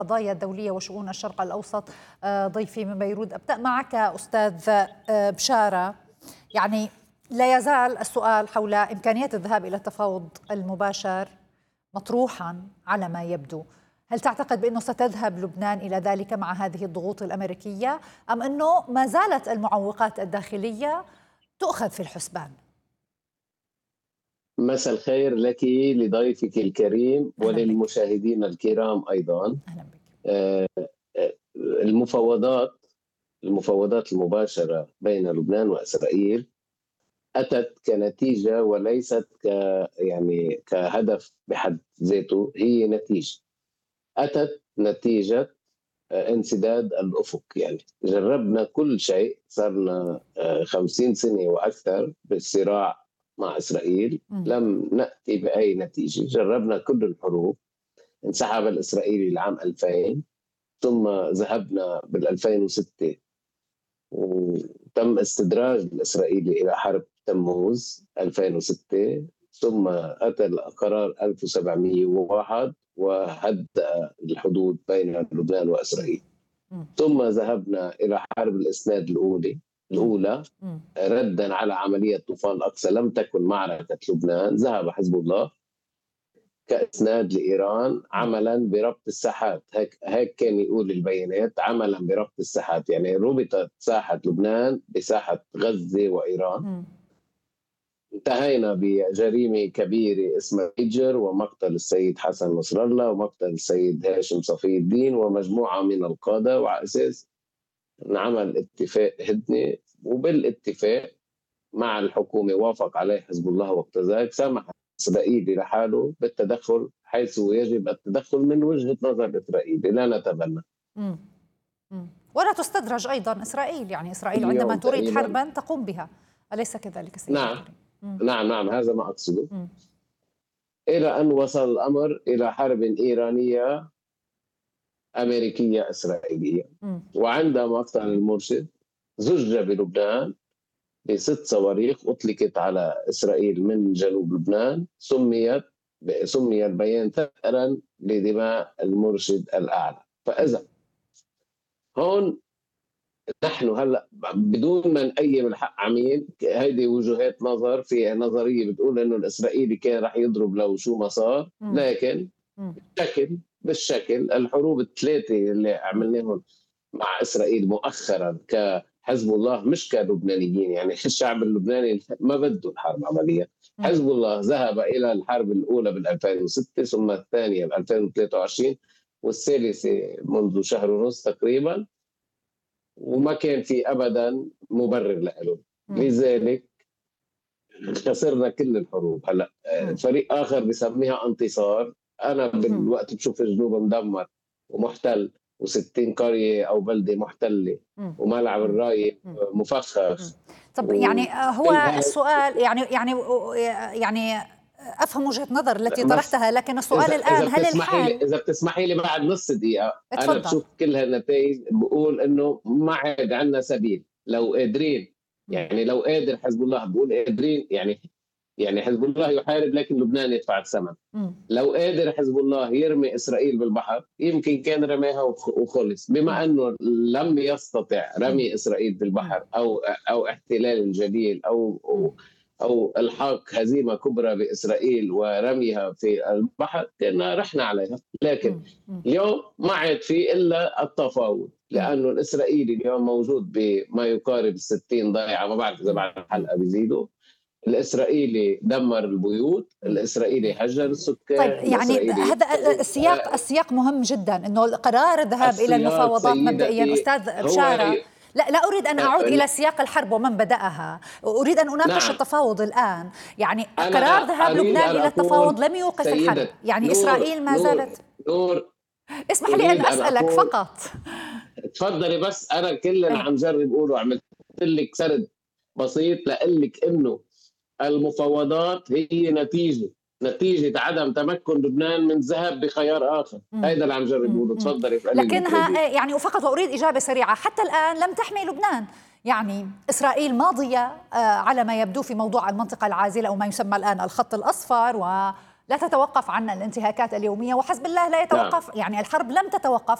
القضايا الدولية وشؤون الشرق الأوسط ضيفي من بيروت. أبدأ معك أستاذ بشارة. يعني لا يزال السؤال حول إمكانية الذهاب إلى التفاوض المباشر مطروحا على ما يبدو. هل تعتقد بأنه ستذهب لبنان إلى ذلك مع هذه الضغوط الأمريكية، أم أنه ما زالت المعوقات الداخلية تؤخذ في الحسبان؟ مساء الخير لك لضيفك الكريم وللمشاهدين الكرام أيضا. أهلا بك. المفاوضات المباشرة بين لبنان وإسرائيل أتت كنتيجة وليست كهدف بحد ذاته. هي نتيجة، أتت نتيجة انسداد الأفق. يعني جربنا كل شيء، صارنا 50 سنة وأكثر بالصراع مع إسرائيل، لم نأتي بأي نتيجة. جربنا كل الحروب. انسحب الإسرائيلي العام 2000، ثم ذهبنا بال2006 وتم استدراج الإسرائيلي إلى حرب تموز 2006، ثم أتى القرار 1701 وهدأ الحدود بين لبنان وإسرائيل. ثم ذهبنا إلى حرب الإسناد الأولى ردا على عملية طوفان الأقصى. لم تكن معركة لبنان، ذهب حزب الله كإسناد لإيران عملا بربط الساحات. هيك كان يقول البيانات، عملا بربط الساحات، يعني ربطت ساحة لبنان بساحة غزة وإيران. انتهينا بجريمة كبيرة اسمها هجر، ومقتل السيد حسن نصر الله، ومقتل السيد هاشم صفي الدين ومجموعة من القادة، وعلى أساس نعمل اتفاق هدنة. وبالاتفاق مع الحكومة وافق عليه حزب الله وقت ذاك، سمح إسرائيل لحاله بالتدخل حيث يجب التدخل من وجهة نظر إسرائيل، لا نتبنى. ولا تستدرج أيضا إسرائيل، يعني إسرائيل عندما تريد حربا تقوم بها، أليس كذلك سيدي؟ نعم هذا ما أقصده. إلى أن وصل الأمر إلى حرب إيرانية أمريكية إسرائيلية. وعندما مقتل المرشد زج بلبنان ب6 صواريخ أطلقت على إسرائيل من جنوب لبنان. سمي البيان ثأرا لدماء المرشد الأعلى. فإذا هون نحن هلا بدون ما نقيم الحق عميل، هيدي وجهات نظر. في نظريه بتقول انه الاسرائيلي كان رح يضرب لو شو ما صار، لكن بالشكل الحروب الثلاثه اللي عملناهم مع اسرائيل مؤخرا كحزب الله، مش كلبنانيين، يعني الشعب اللبناني ما بده الحرب عمليا. حزب الله ذهب الى الحرب الاولى بال2006، ثم الثانيه ب2023، والثالثه منذ شهر ونص تقريبا، وما كان في ابدا مبرر له. لذلك خسرنا كل الحروب. هلا فريق اخر بسميها انتصار. انا بالوقت بشوف الجنوب مدمر ومحتل، و60 قريه او بلده محتله، وملعب الرايه مفخخ. طب يعني هو السؤال يعني افهم وجهة نظر التي طرحتها، لكن السؤال الان هل الحال، اذا بتسمحي لي بعد نص دقيقه، اتفضل. انا بشوف كل هالنتائج بقول انه ما عاد عندنا سبيل. لو قادرين، يعني لو قادر حزب الله، بقول قادرين، يعني حزب الله يحارب لكن لبنان يدفع الثمن. لو قادر حزب الله يرمي إسرائيل بالبحر، يمكن كان رميها وخلص. بما أنه لم يستطع رمي إسرائيل بالبحر أو احتلال الجليل أو الحاق هزيمة كبرى بإسرائيل ورميها في البحر، كنا رحنا عليها. لكن اليوم ما عاد في إلا التفاوض، لأنه الإسرائيلي اليوم موجود بما يقارب 60 ضيعة، ما بعرف إذا بعد الحلقة بيزيدوا. الإسرائيلي دمر البيوت، الإسرائيلي هجر السكان. طيب يعني هذا السياق مهم جدا، إنه قرار الذهاب إلى المفاوضات مبدئيا أستاذ بشارة. لا أريد أن أعود إلى سياق الحرب ومن بدأها، أريد أن أناقش التفاوض الآن. يعني قرار ذهاب لبنان إلى التفاوض لم يوقف الحرب، يعني إسرائيل ما زالت. اسمح لي أن أسألك فقط. تفضلي. بس أنا كل اللي عم جرب أقوله، عملت لك سرد بسيط لقلك إنه المفاوضات هي نتيجة عدم تمكن لبنان من ذهاب بخيار آخر. هذا اللي عم جرب أقوله. تفضلي. لكنها يعني فقط وأريد إجابة سريعة، حتى الآن لم تحمي لبنان. يعني إسرائيل ماضية على ما يبدو في موضوع المنطقة العازلة أو ما يسمى الآن الخط الأصفر، لا تتوقف عنا الانتهاكات اليومية، وحزب الله لا نعم يتوقف، يعني الحرب لم تتوقف